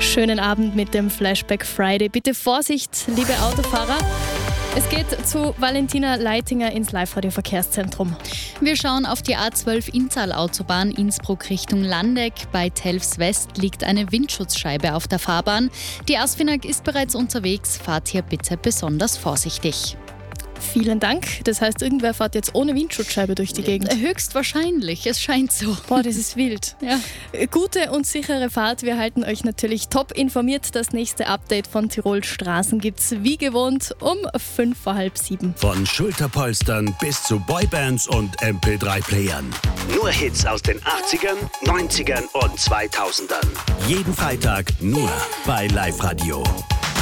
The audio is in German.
Schönen Abend mit dem Flashback Friday. Bitte Vorsicht, liebe Autofahrer. Es geht zu Valentina Leitinger ins Live-Radio-Verkehrszentrum. Wir schauen auf die A12 Inntal-Autobahn Innsbruck Richtung Landeck. Bei Telfs West liegt eine Windschutzscheibe auf der Fahrbahn. Die ASFINAG ist bereits unterwegs. Fahrt hier bitte besonders vorsichtig. Vielen Dank. Das heißt, irgendwer fährt jetzt ohne Windschutzscheibe durch die Gegend. Höchstwahrscheinlich, es scheint so. Boah, das ist wild. Ja. Gute und sichere Fahrt. Wir halten euch natürlich top informiert. Das nächste Update von Tirol Straßen gibt's wie gewohnt um 6:55. Von Schulterpolstern bis zu Boybands und MP3-Playern. Nur Hits aus den 80ern, 90ern und 2000ern. Jeden Freitag nur bei Live Radio.